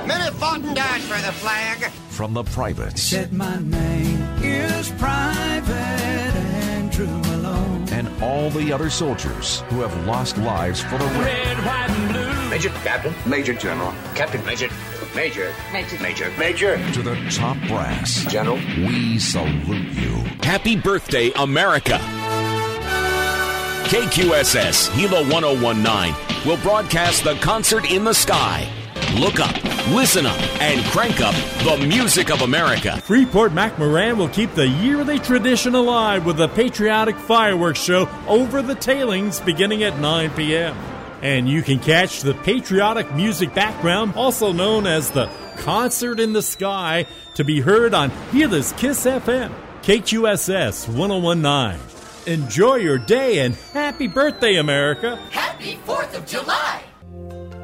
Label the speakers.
Speaker 1: Many fought and died for the flag.
Speaker 2: From the privates.
Speaker 3: Said my name is Private Andrew Malone.
Speaker 2: And all the other soldiers who have lost lives for the
Speaker 4: red, white, and blue.
Speaker 5: Major, Captain, Major General, Captain, Major, Major, Major, Major, Major.
Speaker 2: To the top brass.
Speaker 5: General,
Speaker 2: we salute you.
Speaker 6: Happy birthday, America. KQSS Hilo 1019 will broadcast the Concert in the Sky. Look up, listen up, and crank up the music of America.
Speaker 7: Freeport-McMoran will keep the yearly tradition alive with a patriotic fireworks show over the tailings beginning at 9 p.m. And you can catch the patriotic music background, also known as the Concert in the Sky, to be heard on Gila's Kiss FM, KQSS 1019. Enjoy your day and happy birthday, America.
Speaker 8: Happy 4th of July.